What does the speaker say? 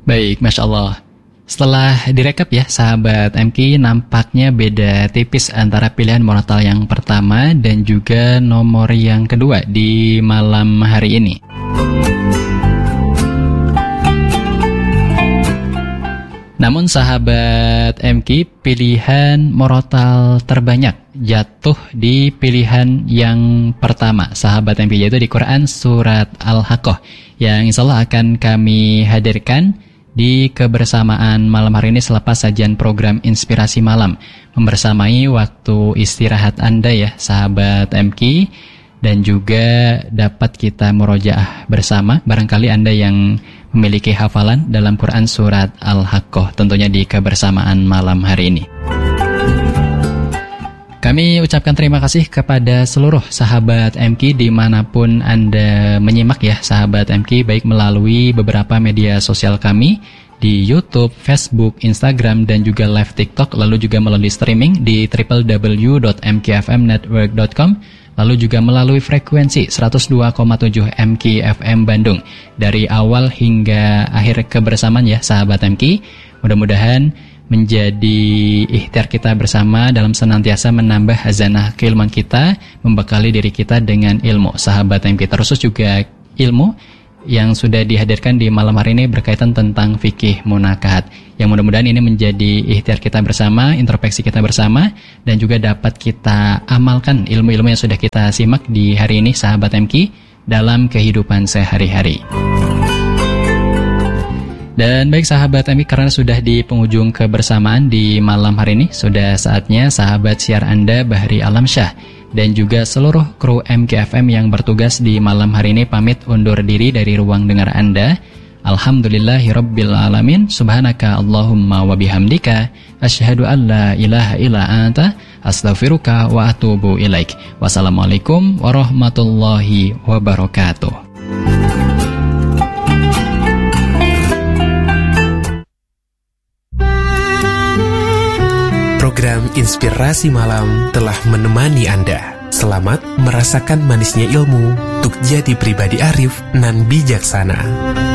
Baik, Masya Allah. Setelah direkap ya, sahabat MK, nampaknya beda tipis antara pilihan monotal yang pertama dan juga nomor yang kedua di malam hari ini. Namun sahabat MK, pilihan monotal terbanyak jatuh di pilihan yang pertama sahabat MK, yaitu di Quran Surat Al-Haqqah, yang insya Allah akan kami hadirkan di kebersamaan malam hari ini selepas sajian program Inspirasi Malam, membersamai waktu istirahat Anda ya sahabat MK, dan juga dapat kita murojaah bersama barangkali Anda yang memiliki hafalan dalam Quran Surat Al-Haqqah, tentunya di kebersamaan malam hari ini. Kami ucapkan terima kasih kepada seluruh sahabat MK dimanapun Anda menyimak ya sahabat MK, baik melalui beberapa media sosial kami di YouTube, Facebook, Instagram, dan juga live TikTok, lalu juga melalui streaming di www.mkfmnetwork.com, lalu juga melalui frekuensi 102,7 MK FM Bandung dari awal hingga akhir kebersamaan ya sahabat MK. Mudah-mudahan menjadi ikhtiar kita bersama dalam senantiasa menambah hazanah keilmuan kita, membekali diri kita dengan ilmu sahabat MK, terus juga ilmu yang sudah dihadirkan di malam hari ini berkaitan tentang fikih munakahat, yang mudah-mudahan ini menjadi ikhtiar kita bersama, introspeksi kita bersama, dan juga dapat kita amalkan ilmu-ilmu yang sudah kita simak di hari ini sahabat MK dalam kehidupan sehari-hari. Dan baik sahabat MK, karena sudah di penghujung kebersamaan di malam hari ini, sudah saatnya sahabat siar Anda Bahri Alamsyah dan juga seluruh kru MKFM yang bertugas di malam hari ini pamit undur diri dari ruang dengar Anda. Alhamdulillahirabbil alamin, subhanaka Allahumma wa bihamdika, asyhadu an la ilaha illa anta, astaghfiruka wa atubu ilaik. Wassalamualaikum warahmatullahi wabarakatuh. Program Inspirasi Malam telah menemani Anda. Selamat merasakan manisnya ilmu untuk jadi pribadi arif nan bijaksana.